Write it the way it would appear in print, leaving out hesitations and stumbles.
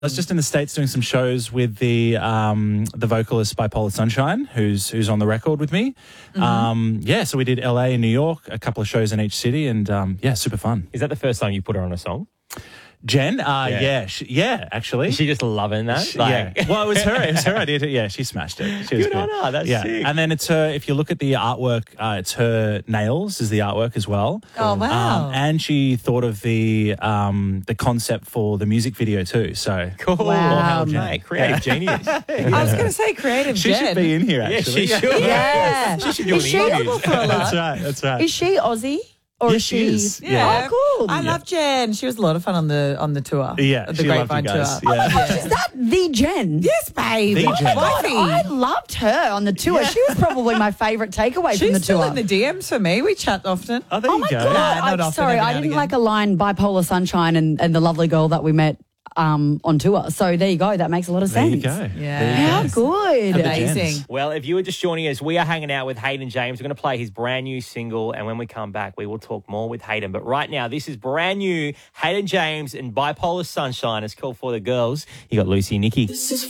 I was just in the States doing some shows with the vocalist Bipolar Sunshine, who's on the record with me. So we did LA and New York, a couple of shows in each city, and super fun. Is that the first time you put her on a song? Jen, actually. Is she just loving that? Well, it was her idea. Yeah, she smashed it. She was Good on her. That's sick. And then it's her. If you look at the artwork, it's her nails is the artwork as well. Oh, wow. And she thought of the concept for the music video too. So Cool. Wow, Mate, creative genius. I was going to say creative she Jen. should be in here. Actually, she should. Yeah. She should do Is an she interview. able for a lot? That's right. Is she Aussie? Or Yes, she is. Yeah. Oh, cool. I love Jen. She was a lot of fun on the tour. Yeah, the she loved you Grapevine guys. tour. Yeah. Is that the Jen? Yes, babe. The Jen. Wifey. I loved her on the tour. She was probably my favourite takeaway from the She's still tour. in the DMs for me. We chat often. Oh, there you my go. God. Nah, not I'm often, sorry, every I now and didn't again. like a line Bipolar Sunshine and the lovely girl that we met on tour. So there you go. That makes a lot of There sense. you go. Yeah. There you How go. good. the Amazing. Jens. Well, if you were just joining us, we are hanging out with Hayden James. We're going to play his brand new single, and when we come back, we will talk more with Hayden. But right now, this is brand new Hayden James and Bipolar Sunshine. It's called For the Girls. You got Lucy and Nikki. This is